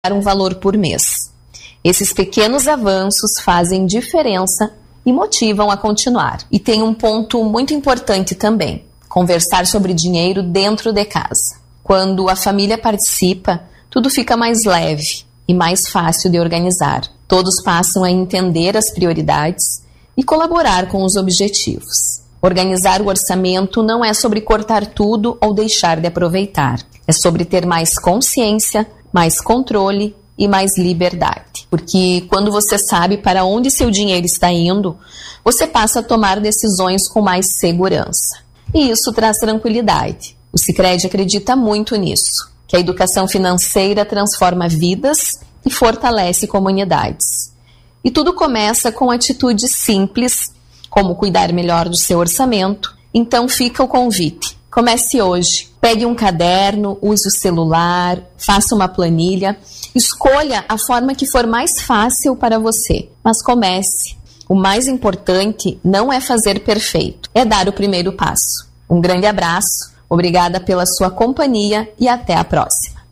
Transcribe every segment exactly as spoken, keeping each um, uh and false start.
um valor por mês. Esses pequenos avanços fazem diferença e motivam a continuar. E tem um ponto muito importante também: conversar sobre dinheiro dentro de casa. Quando a família participa, tudo fica mais leve e mais fácil de organizar. Todos passam a entender as prioridades e colaborar com os objetivos. Organizar o orçamento não é sobre cortar tudo ou deixar de aproveitar. É sobre ter mais consciência, mais controle e mais liberdade. Porque quando você sabe para onde seu dinheiro está indo, você passa a tomar decisões com mais segurança. E isso traz tranquilidade. O Sicredi acredita muito nisso, que a educação financeira transforma vidas e fortalece comunidades. E tudo começa com atitudes simples, como cuidar melhor do seu orçamento. Então fica o convite. Comece hoje. Pegue um caderno, use o celular, faça uma planilha. Escolha a forma que for mais fácil para você, mas comece. O mais importante não é fazer perfeito, é dar o primeiro passo. Um grande abraço, obrigada pela sua companhia e até a próxima.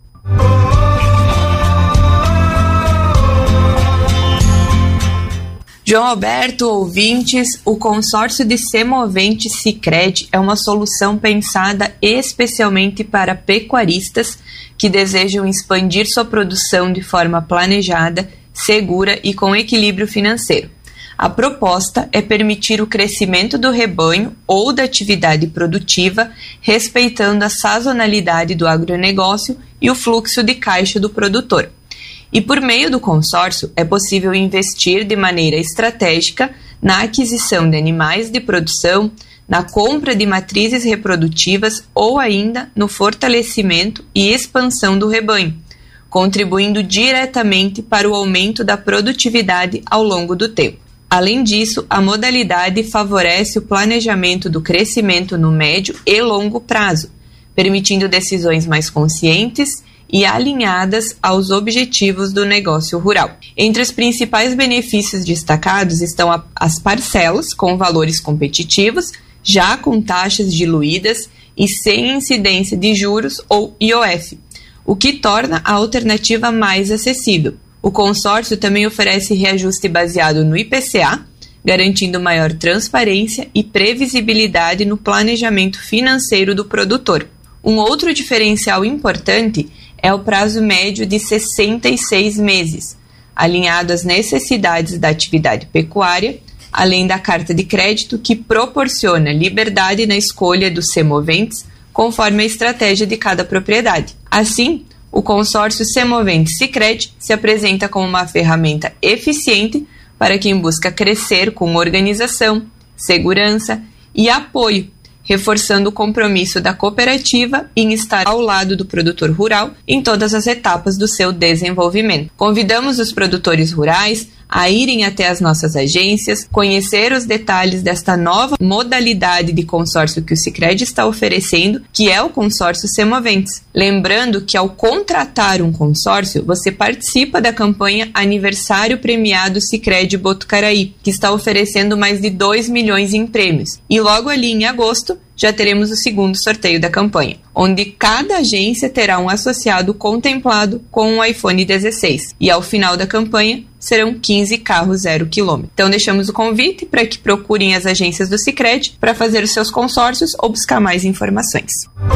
João Alberto, ouvintes, o consórcio de Semoventes Sicredi é uma solução pensada especialmente para pecuaristas que desejam expandir sua produção de forma planejada, segura e com equilíbrio financeiro. A proposta é permitir o crescimento do rebanho ou da atividade produtiva, respeitando a sazonalidade do agronegócio e o fluxo de caixa do produtor. E por meio do consórcio é possível investir de maneira estratégica na aquisição de animais de produção, na compra de matrizes reprodutivas ou ainda no fortalecimento e expansão do rebanho, contribuindo diretamente para o aumento da produtividade ao longo do tempo. Além disso, a modalidade favorece o planejamento do crescimento no médio e longo prazo, permitindo decisões mais conscientes e alinhadas aos objetivos do negócio rural. Entre os principais benefícios destacados estão a, as parcelas com valores competitivos, já com taxas diluídas e sem incidência de juros ou I O F, o que torna a alternativa mais acessível. O consórcio também oferece reajuste baseado no I P C A, garantindo maior transparência e previsibilidade no planejamento financeiro do produtor. Um outro diferencial importante é o prazo médio de sessenta e seis meses, alinhado às necessidades da atividade pecuária, além da carta de crédito que proporciona liberdade na escolha dos semoventes conforme a estratégia de cada propriedade. Assim, o consórcio Semoventes Sicredi se apresenta como uma ferramenta eficiente para quem busca crescer com organização, segurança e apoio, reforçando o compromisso da cooperativa em estar ao lado do produtor rural em todas as etapas do seu desenvolvimento. Convidamos os produtores rurais a irem até as nossas agências, conhecer os detalhes desta nova modalidade de consórcio que o Sicredi está oferecendo, que é o consórcio Semoventes. Lembrando que ao contratar um consórcio, você participa da campanha Aniversário Premiado Sicredi Botucaraí, que está oferecendo mais de dois milhões em prêmios. E logo ali em agosto, já teremos o segundo sorteio da campanha, onde cada agência terá um associado contemplado com um iPhone dezesseis. E ao final da campanha, serão quinze carros zero quilômetro. Então deixamos o convite para que procurem as agências do Sicredi para fazer os seus consórcios ou buscar mais informações.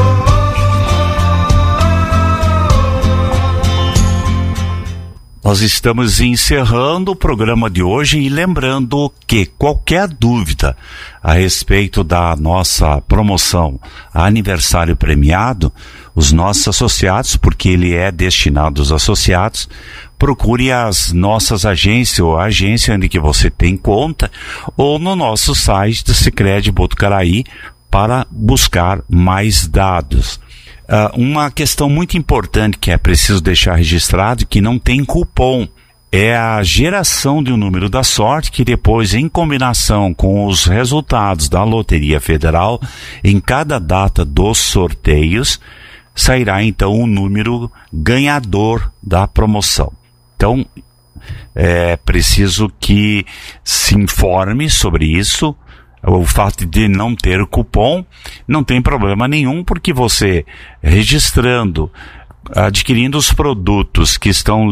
Nós estamos encerrando o programa de hoje e lembrando que qualquer dúvida a respeito da nossa promoção Aniversário Premiado, os nossos associados, porque ele é destinado aos associados, procure as nossas agências ou a agência onde que você tem conta ou no nosso site do Sicredi Botucaraí para buscar mais dados. Uh, uma questão muito importante que é preciso deixar registrado, que não tem cupom, é a geração de um número da sorte que depois, em combinação com os resultados da Loteria Federal, em cada data dos sorteios, sairá então o número ganhador da promoção. Então, é preciso que se informe sobre isso. O fato de não ter cupom não tem problema nenhum, porque você registrando adquirindo os produtos que estão